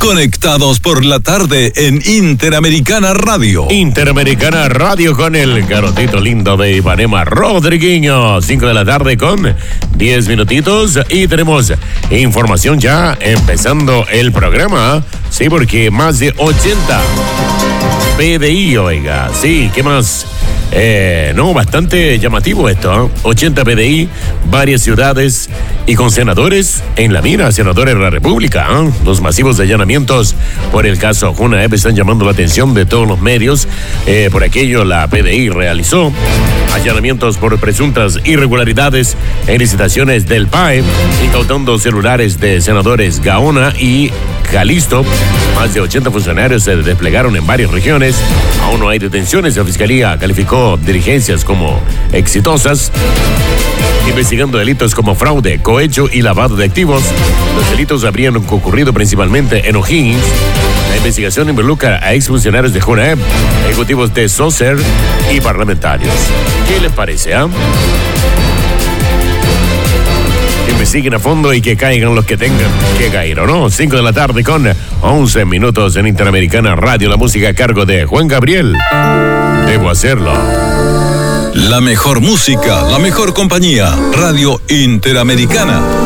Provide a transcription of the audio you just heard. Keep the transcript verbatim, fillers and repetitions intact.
Conectados por la tarde en Interamericana Radio. Interamericana Radio con el garotito lindo de Ipanema, Rodriguinho. cinco de la tarde con diez minutitos. Y tenemos información ya empezando el programa. Sí, porque más de ochenta P D I, oiga. Sí, ¿qué más? Eh, no, bastante llamativo esto, ¿eh? ochenta P D I, varias ciudades y con senadores en la mira, senadores de la República. ¿eh? Los masivos allanamientos por el caso Junaep están llamando la atención de todos los medios. Eh, por aquello, la P D I realizó allanamientos por presuntas irregularidades en licitaciones del P A E, incautando celulares de senadores Gaona y Calisto. Más de ochenta funcionarios se desplegaron en varias regiones. Aún no hay detenciones. La Fiscalía calificó diligencias como exitosas, investigando delitos como fraude, cohecho y lavado de activos. Los delitos habrían ocurrido principalmente en O'Higgins. La investigación involucra a exfuncionarios de Junaep, ejecutivos de SOCER y parlamentarios. ¿Qué les parece, ah? ¿eh? Que investiguen a fondo y que caigan los que tengan que caer, ¿o no? cinco de la tarde con once minutos en Interamericana Radio. La música a cargo de Juan Gabriel. Debo hacerlo. La mejor música, la mejor compañía. Radio Interamericana.